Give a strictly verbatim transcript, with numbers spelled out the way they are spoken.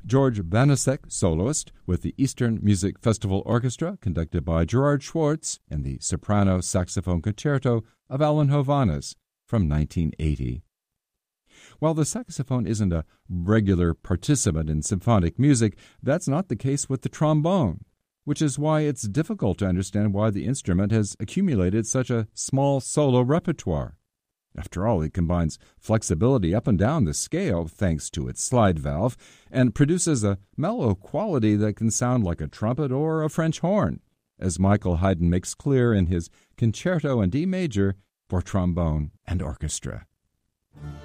George Banasek, soloist, with the Eastern Music Festival Orchestra, conducted by Gerard Schwartz, and the soprano saxophone concerto of Alan Hovhaness from nineteen eighty. While the saxophone isn't a regular participant in symphonic music, that's not the case with the trombone, which is why it's difficult to understand why the instrument has accumulated such a small solo repertoire. After all, it combines flexibility up and down the scale thanks to its slide valve and produces a mellow quality that can sound like a trumpet or a French horn, as Michael Haydn makes clear in his Concerto in D major for trombone and orchestra.